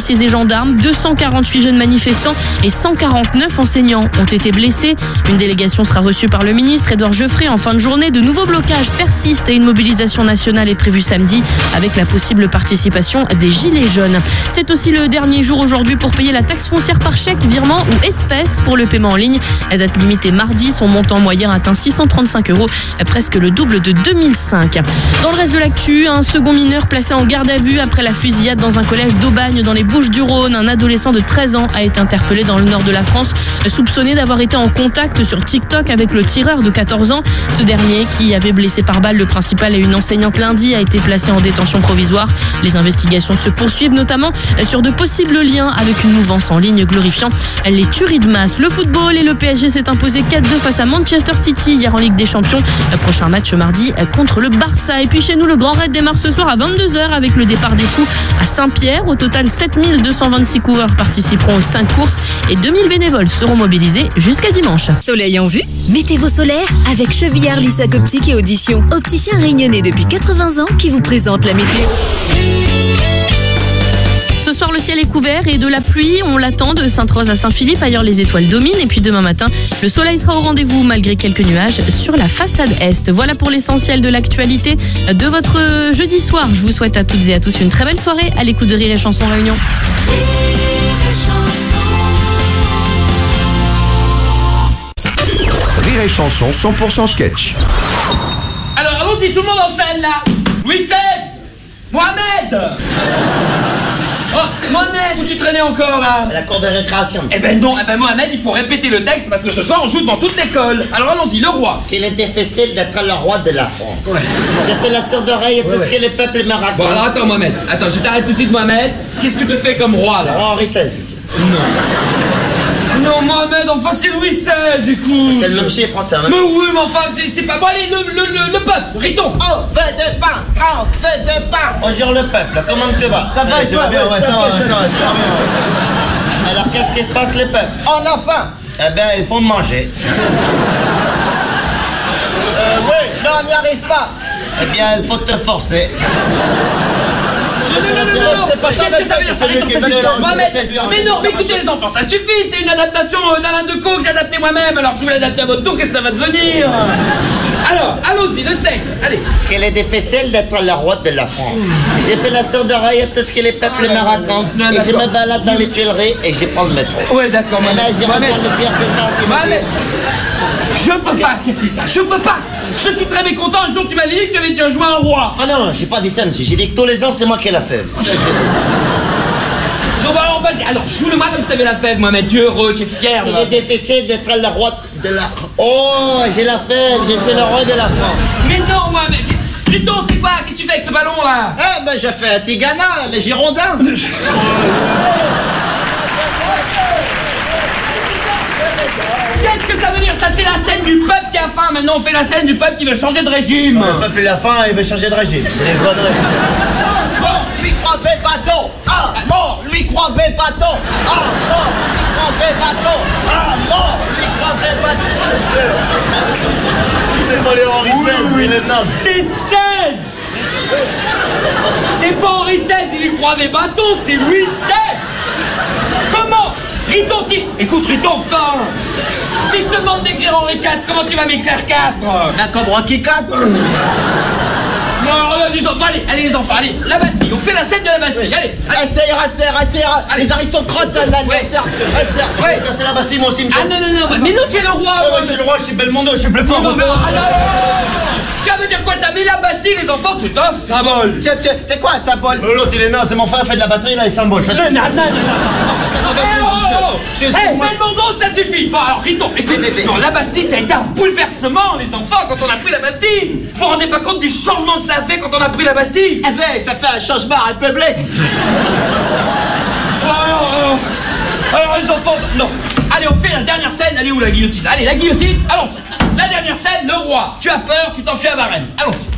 policiers et gendarmes, 248 jeunes manifestants et 149 enseignants ont été blessés. Une délégation sera reçue par le ministre Édouard Geoffrey en fin de journée. De nouveaux blocages persistent et une mobilisation nationale est prévue samedi avec la possible participation des Gilets jaunes. C'est aussi le dernier jour aujourd'hui pour payer la taxe foncière par chèque, virement ou espèce pour le paiement en ligne. La date limite est mardi. Son montant moyen atteint 635 €, presque le double de 2005. Dans le reste de l'actu, un second mineur placé en garde à vue après la fusillade dans un collège d'Aubagne dans les Bouches-du-Rhône. Un adolescent de 13 ans a été interpellé dans le nord de la France, soupçonné d'avoir été en contact sur TikTok avec le tireur de 14 ans. Ce dernier, qui avait blessé par balle le principal et une enseignante lundi, a été placé en détention provisoire. Les investigations se poursuivent notamment sur de possibles liens avec une mouvance en ligne glorifiant les tueries de masse. Le football et le PSG s'est imposé 4-2 face à Manchester City hier en Ligue des Champions. Prochain match mardi contre le Barça. Et puis chez nous, le Grand Raid démarre ce soir à 22h avec le départ des Fous à Saint-Pierre. Au total, 7226 coureurs participeront aux 5 courses et 2000 bénévoles seront mobilisés jusqu'à dimanche. Soleil en vue? Mettez vos solaires avec Chevillard, Lissac Optique et Audition. Opticien réunionnais depuis 80 ans qui vous présente la météo. Ce soir, le ciel est couvert et de la pluie, on l'attend de Sainte-Rose à Saint-Philippe. Ailleurs, les étoiles dominent. Et puis demain matin, le soleil sera au rendez-vous malgré quelques nuages sur la façade est. Voilà pour l'essentiel de l'actualité de votre jeudi soir. Je vous souhaite à toutes et à tous une très belle soirée à l'écoute de Rire et Chanson Réunion. Rire et Chanson 100% sketch. Alors allons-y, tout le monde en scène là. Louis XVI, Mohamed. Oh, Mohamed, où tu traînais encore là? À la cour de récréation. Eh ben non, Mohamed, il faut répéter le texte parce que ce soir on joue devant toute l'école. Alors allons-y, le roi. Qu'il est difficile d'être le roi de la France. Ouais. J'ai fait la sourde oreille et tout ce que les peuples me racontent. Bon alors attends Mohamed, je t'arrête tout de suite Mohamed. Qu'est-ce que tu fais comme roi là? Henri XVI, monsieur. Non Mohamed, enfin c'est Louis XVI, écoute. C'est le même chiffre français. Hein, mais oui, mais enfin, c'est pas... Bon allez, le peuple, Riton. On veut de pain, on veut de pain. Bonjour le peuple, comment tu vas? Ça va et toi? Bien, ouais, ça va bien. Alors qu'est-ce qui se passe les peuples? On a faim. Eh bien, il faut manger. Oui, mais on n'y arrive pas. Eh bien, il faut te forcer. Non, qu'est-ce que ça veut dire ça? Mohamed, mais non, mais écoutez les enfants, ça suffit, c'est une adaptation d'Alain Decaux que j'ai adapté moi-même, alors si vous l'adaptez à votre tour, qu'est-ce que ça va devenir? Alors, allons-y, le texte, allez. Qu'il est difficile d'être le roi de la France. J'ai fait la sourde oreille à tout ce que les peuples me racontent, et je me balade dans les Tuileries et je prends le métro. Ouais, d'accord, et là, j'ai regarde le tir qui me dit... Je peux pas accepter ça, je peux pas. Je suis très mécontent, le jour où tu m'avais dit que tu avais déjà joué un roi. Ah non, j'ai pas dit ça, monsieur, j'ai dit que tous les ans, c'est moi qui ai la fève. Non, bah alors vas-y, alors joue-le-moi comme si t'avais la fève, Mohamed, tu es heureux, tu es fier. Il est difficile d'être le roi de la... Oh, j'ai la fève, je suis le roi de la France. Mais non, Mohamed, Riton, c'est quoi? Qu'est-ce que tu fais avec ce ballon là? Eh ben, je fais un Tigana, les Girondins. Qu'est-ce que ça veut dire? Ça, c'est la scène du peuple qui a faim. Maintenant, on fait la scène du peuple qui veut changer de régime. Le peuple il a faim, il veut changer de régime. C'est des conneries. Non, lui croyait bâton. Ah non, lui croyait bâton. Ah non, lui croyait bâton. Ah non, lui croyait bâton. C'est pas les Henri XVI, il est naze. C'est 16. C'est pas Henri XVI, il lui croyait bâton, c'est Louis XVI. Comment? Riton, si... Écoute, Riton, enfin. Si je te demande d'écrire Henri IV, comment tu vas m'écrire 4? Un cobra qui 4. Non, les enfants, allez les enfants, allez, la Bastille, on fait la scène de la Bastille, allez. Restez, les aristocrates, ça, là, ouais. C'est la Bastille, moi aussi, monsieur. Ah non, mais nous, tu es le roi. Moi, je suis le roi, je suis Belmondo, je suis plus fort. Non, ça veut dire quoi ça? Mais la Bastille, les enfants, c'est un symbole. C'est quoi un symbole? L'autre, il est naze, c'est mon frère, fait de la batterie, là, il symbole. Ça, Belmondo, ça suffit. Bon, alors, Riton, écoute, non, la Bastille, ça a été un bouleversement, les enfants, quand on a pris la Bastille. Vous vous rendez pas compte du changement que ça a fait quand on a pris la Bastille? Eh ben, ça fait un changement république. Alors, les enfants, non. Allez, on fait la dernière scène. Allez, où la guillotine? Allez, la guillotine, allons-y. La dernière scène, le roi. Tu as peur, tu t'enfuis à Varennes. Allons-y.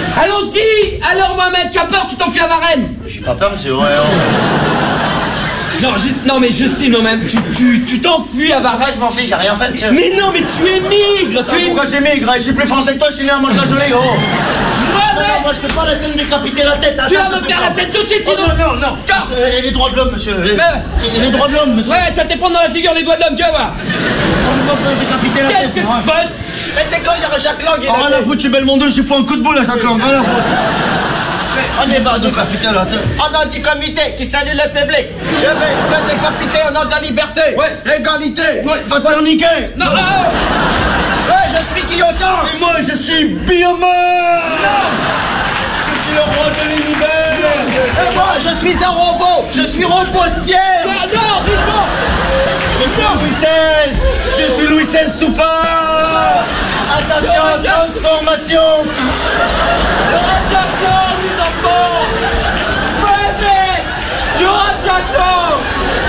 Allons-y. Alors, Mohamed, tu as peur, tu t'enfuis à Varennes. J'ai pas peur, monsieur, ouais. Non, mais je sais, non, même, tu t'enfuis à Varennes. Je m'en fiche, j'ai rien fait, monsieur. Mais non, mais tu émigres, Pourquoi j'émigre? Je suis plus français que toi, je suis né à Mantes-la-Jolie, gros. Non, moi je fais pas la scène de décapiter la tête. Tu vas me faire la scène tout de suite, sinon. Non. Et les droits de l'homme, monsieur. Et les droits de l'homme, monsieur. Ouais, tu vas te prendre dans la figure les doigts de l'homme, tu vas voir. On va pas décapiter la tête. Qu'est-ce que tu bosses? Mais t'es con, il y a Jacques Lang. Rien à foutre, je suis Belmondo, je lui fous un coup de boule à Jacques Lang. Rien à foutre. On est pas décapiter la tête. On a du comité qui salue le public. Je vais te décapiter au nom de la liberté. Ouais. Égalité. Ouais. Va te faire niquer. Non. Ouais, je suis Guillotin. Et moi, je suis Biomeur. Je suis le roi de l'univers. Et moi, je suis un robot. Je suis Robespierre. Non. Je suis Louis XVI. Je suis Louis XVI Soupard. Attention, transformation. Le rat Jacques Lang, les enfants. Venez. Le rat Jacques Lang.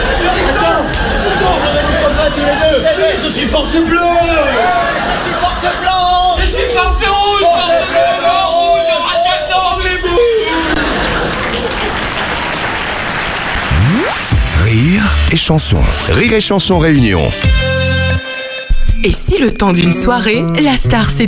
Je suis force bleue. Je suis force blanche. Je suis force rouge. Force bleue, rouge. Le rat Jacques Lang, les boules. Rire et chanson. Rire et chanson réunion. Et si le temps d'une soirée, la star s'est